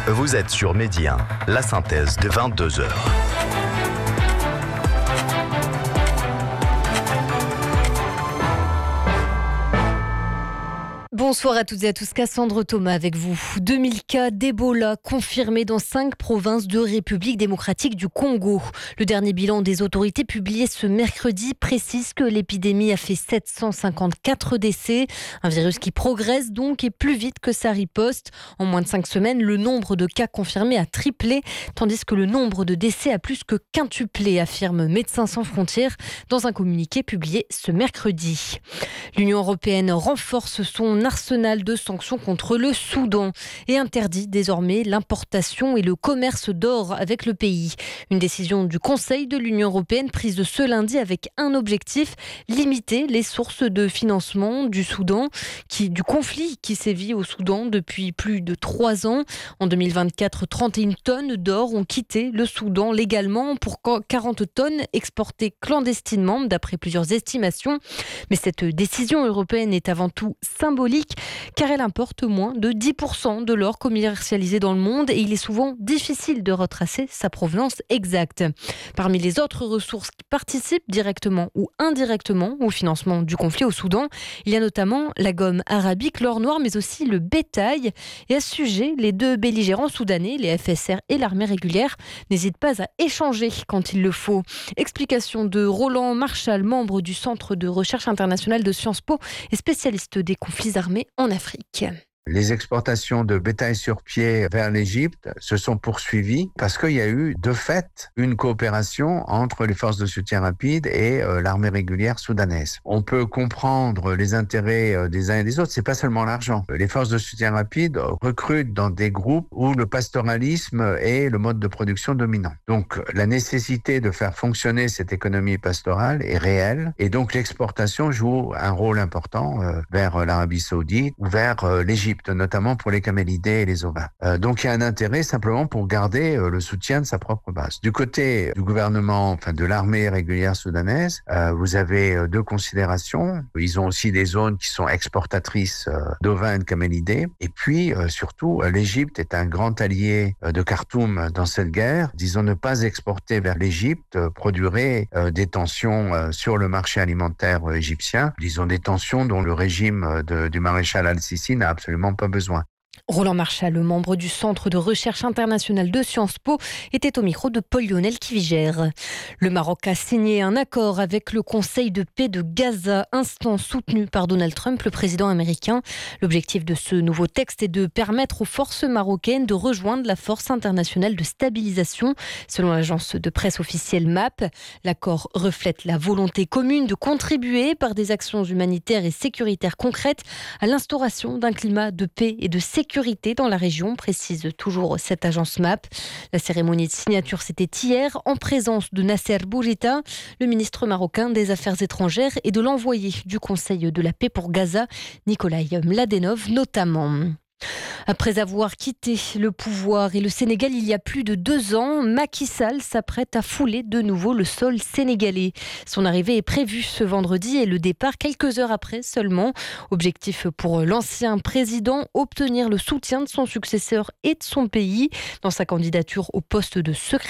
Vous êtes sur Midi 1, la synthèse de 22 heures. Bonsoir à toutes et à tous, Cassandre Thomas avec vous. 2000 cas d'Ebola confirmés dans 5 provinces de République démocratique du Congo. Le dernier bilan des autorités publié ce mercredi précise que l'épidémie a fait 754 décès. Un virus qui progresse donc et plus vite que sa riposte. En moins de 5 semaines, le nombre de cas confirmés a triplé, tandis que le nombre de décès a plus que quintuplé, affirme Médecins sans frontières dans un communiqué publié ce mercredi. L'Union européenne renforce son arsenal de sanctions contre le Soudan et interdit désormais l'importation et le commerce d'or avec le pays. Une décision du Conseil de l'Union européenne prise ce lundi avec un objectif, limiter les sources de financement du du conflit qui sévit au Soudan depuis plus de 3 ans. En 2024, 31 tonnes d'or ont quitté le Soudan légalement pour 40 tonnes exportées clandestinement, d'après plusieurs estimations. Mais cette décision européenne est avant tout symbolique car elle importe moins de 10% de l'or commercialisé dans le monde et il est souvent difficile de retracer sa provenance exacte. Parmi les autres ressources qui participent directement ou indirectement au financement du conflit au Soudan, il y a notamment la gomme arabique, l'or noir, mais aussi le bétail. Et à ce sujet, les deux belligérants soudanais, les FSR et l'armée régulière, n'hésitent pas à échanger quand il le faut. Explication de Roland Marchal, membre du Centre de recherche internationale de Sciences Po et spécialiste des conflits armés en Afrique. Les exportations de bétail sur pied vers l'Égypte se sont poursuivies parce qu'il y a eu, de fait, une coopération entre les forces de soutien rapide et l'armée régulière soudanaise. On peut comprendre les intérêts des uns et des autres, c'est pas seulement l'argent. Les forces de soutien rapide recrutent dans des groupes où le pastoralisme est le mode de production dominant. Donc, la nécessité de faire fonctionner cette économie pastorale est réelle et donc l'exportation joue un rôle important vers l'Arabie Saoudite ou vers l'Égypte, notamment pour les camélidés et les ovins. Donc il y a un intérêt simplement pour garder le soutien de sa propre base. Du côté du gouvernement, de l'armée régulière soudanaise, vous avez deux considérations. Ils ont aussi des zones qui sont exportatrices d'ovins et de camélidés. Et puis surtout, l'Égypte est un grand allié de Khartoum dans cette guerre. Disons, ne pas exporter vers l'Égypte produirait des tensions sur le marché alimentaire égyptien. Disons, des tensions dont le régime du maréchal Al-Sisi n'a absolument pas besoin. Roland Marchal, le membre du Centre de recherche internationale de Sciences Po, était au micro de Paul-Lionel Kivigère. Le Maroc a signé un accord avec le Conseil de paix de Gaza, instance soutenue par Donald Trump, le président américain. L'objectif de ce nouveau texte est de permettre aux forces marocaines de rejoindre la Force internationale de stabilisation, selon l'agence de presse officielle MAP. L'accord reflète la volonté commune de contribuer par des actions humanitaires et sécuritaires concrètes à l'instauration d'un climat de paix et de sécurité dans la région, précise toujours cette agence MAP. La cérémonie de signature, c'était hier, en présence de Nasser Bourita, le ministre marocain des Affaires étrangères, et de l'envoyé du Conseil de la paix pour Gaza, Nikolai Mladenov notamment. Après avoir quitté le pouvoir et le Sénégal il y a plus de 2 ans, Macky Sall s'apprête à fouler de nouveau le sol sénégalais. Son arrivée est prévue ce vendredi et le départ quelques heures après seulement. Objectif pour l'ancien président, obtenir le soutien de son successeur et de son pays dans sa candidature au poste de secrétaire